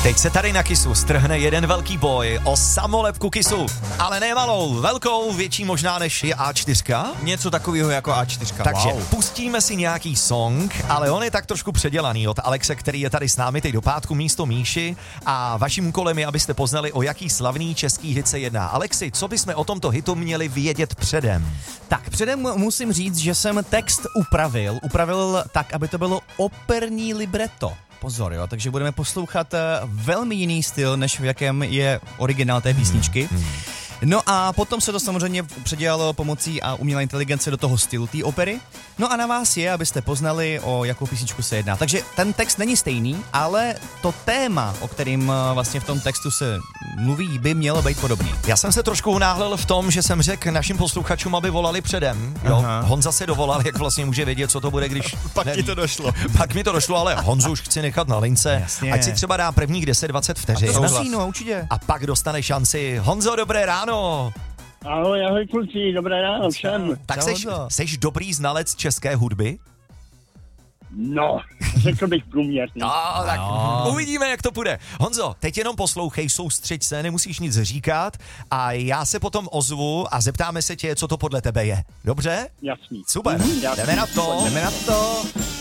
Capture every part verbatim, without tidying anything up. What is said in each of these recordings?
Teď se tady na Kissu strhne jeden velký boj o samolepku Kissu, ale ne malou, velkou, větší možná než je á čtyři. Něco takového jako á čtyři. Takže wow. pustíme si nějaký song, ale on je tak trošku předělaný od Alexe, který je tady s námi teď do pátku místo Míši a vaším úkolem je, abyste poznali, o jaký slavný český hit se jedná. Alexi, co bychom o tomto hitu měli vědět předem? Tak předem musím říct, že jsem text upravil, upravil tak, aby to bylo operní libretto. Pozor, jo, takže budeme poslouchat uh, velmi jiný styl, než v jakém je originál té písničky. Hmm. No a potom se to samozřejmě předělalo pomocí a umělé inteligence do toho stylu té opery. No a na vás je, abyste poznali, o jakou písničku se jedná. Takže ten text není stejný, ale to téma, o kterým vlastně v tom textu se mluví, by mělo být podobný. Já jsem se trošku unáhlil v tom, že jsem řekl našim posluchačům, aby volali předem. Jo? Honza se dovolal, jak vlastně může vědět, co to bude, když... Pak mi to došlo. Pak mi to došlo, ale Honzu už chci nechat na lince. Jasně. Ať si třeba dá prvních deset dvacet vteřin. Souhlas. No, určitě. A pak dostane šanci. Honzo, dobré ráno. Ahoj, ahoj kluci, dobré ráno všem. Tak seš, seš dobrý znalec české hudby? No, řekl bych průměrný. No, tak no. Uvidíme, jak to půjde. Honzo, teď jenom poslouchej, soustřeď se, nemusíš nic říkat a já se potom ozvu a zeptáme se tě, co to podle tebe je. Dobře? Jasný. Super, mm, jasný. jdeme na to. Jdeme na to.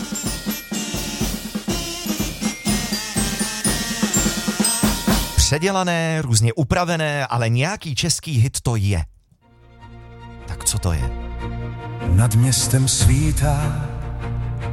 Předělané, různě upravené, ale nějaký český hit to je. Tak co to je? Nad městem svítá